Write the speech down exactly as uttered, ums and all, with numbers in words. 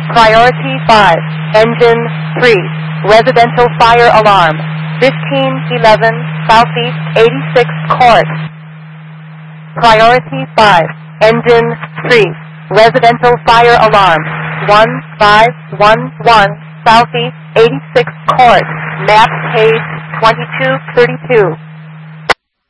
Priority five, Engine three, Residential Fire Alarm, fifteen eleven Southeast eighty-sixth Court. Priority five, Engine three, Residential Fire Alarm, one five one one Southeast eighty-sixth Court, map page twenty-two thirty-two.